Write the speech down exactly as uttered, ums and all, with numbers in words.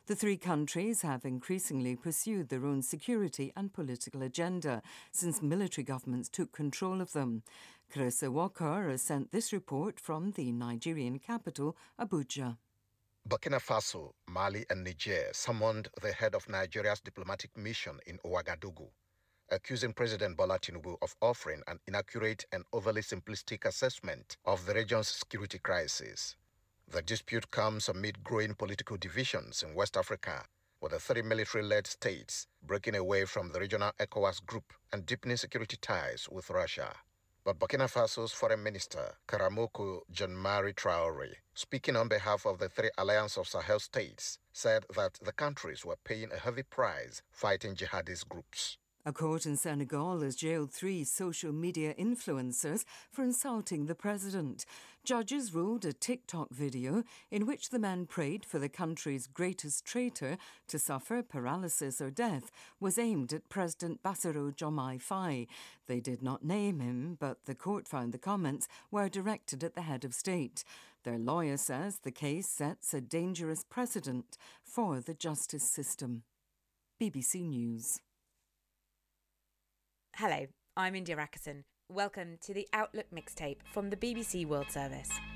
The three countries have increasingly pursued their own security and political agenda since military governments took control of them. Chris Walker has sent this report from the Nigerian capital, Abuja. Burkina Faso, Mali and Niger summoned the head of Nigeria's diplomatic mission in Ouagadougou, accusing President Bola Tinubu of offering an inaccurate and overly simplistic assessment of the region's security crisis. The dispute comes amid growing political divisions in West Africa, with the three military-led states breaking away from the regional ECOWAS group and deepening security ties with Russia. But Burkina Faso's Foreign Minister, Karamoko Jean-Marie Traoré, speaking on behalf of the three Alliance of Sahel states, said that the countries were paying a heavy price fighting jihadist groups. A court in Senegal has jailed three social media influencers for insulting the president. Judges ruled a TikTok video in which the men prayed for the country's greatest traitor to suffer paralysis or death was aimed at President Bassirou Diomaye Faye. They did not name him, but the court found the comments were directed at the head of state. Their lawyer says the case sets a dangerous precedent for the justice system. B B C News. Hello, I'm India Rakison. Welcome to the Outlook mixtape from the B B C World Service.